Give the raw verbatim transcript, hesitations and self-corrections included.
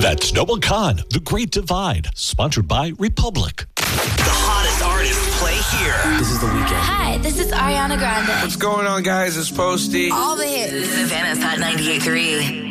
That's Noah Khan, The Great Divide, sponsored by Republic. The hottest artists play here. This is The Weeknd. Hi, this is Ariana Grande. What's going on, guys? It's Posty. All the hits. Savannah's Hot ninety-eight point three.